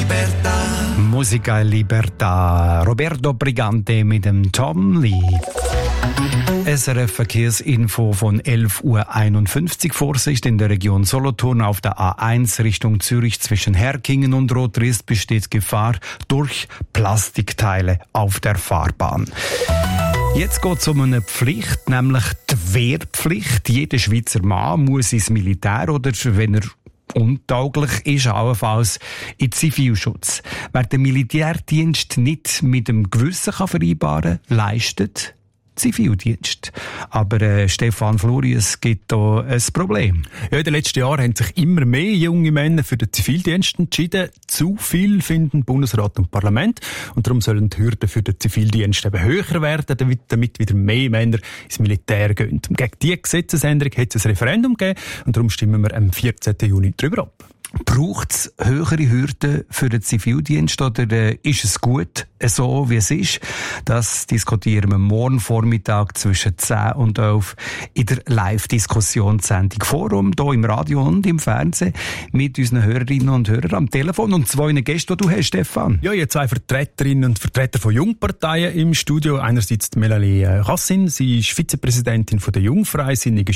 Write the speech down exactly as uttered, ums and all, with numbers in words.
libertà. Musica e Libertà. Roberto Brigante mit dem Tom Lee. S R F Verkehrsinfo von elf Uhr einundfünfzig. Vorsicht in der Region Solothurn auf der A eins Richtung Zürich zwischen Herkingen und Rotrist besteht Gefahr durch Plastikteile auf der Fahrbahn. Jetzt geht es um eine Pflicht, nämlich die Wehrpflicht. Jeder Schweizer Mann muss ins Militär oder, wenn er untauglich ist, allenfalls in Zivilschutz. Wer den Militärdienst nicht mit dem Gewissen kann vereinbaren kann, leistet Zivildienst. Aber äh, Stefan Fluri, es gibt da ein Problem. Ja, in den letzten Jahren haben sich immer mehr junge Männer für den Zivildienst entschieden. Zu viel finden Bundesrat und Parlament. Und darum sollen die Hürden für den Zivildienst eben höher werden, damit, damit wieder mehr Männer ins Militär gehen. Und gegen diese Gesetzesänderung hat es ein Referendum gegeben. Und darum stimmen wir am vierzehnten Juni darüber ab. Braucht es höhere Hürden für den Zivildienst oder äh, ist es gut, äh, so wie es ist? Das diskutieren wir morgen Vormittag zwischen zehn und elf in der Live-Diskussionssendung Forum, hier im Radio und im Fernsehen, mit unseren Hörerinnen und Hörern am Telefon und zwei Gästen, die du hast, Stefan. Ja, jetzt zwei Vertreterinnen und Vertreter von Jungparteien im Studio. Einerseits Melanie Cassin, sie ist Vizepräsidentin von der Jungfreisinnigen